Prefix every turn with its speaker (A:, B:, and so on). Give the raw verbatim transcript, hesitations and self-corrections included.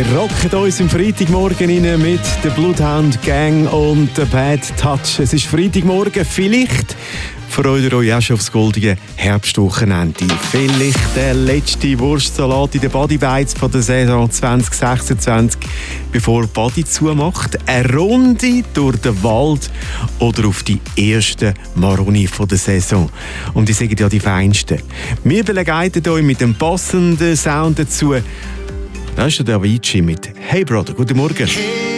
A: rocken uns am Freitagmorgen rein mit der Bloodhound Gang und der Bad Touch. Es ist Freitagmorgen, vielleicht freut ihr euch auch schon aufs goldige Herbstwochenende. Vielleicht der letzte Wurstsalat in den Body Bites von der Saison zwanzig sechsundzwanzig, bevor Body zumacht. Eine Runde durch den Wald oder auf die erste Maroni von der Saison. Und die sind ja die feinsten. Wir begleiten euch mit dem passenden Sound dazu. Das ist der Avicii mit «Hey Brother». Guten Morgen.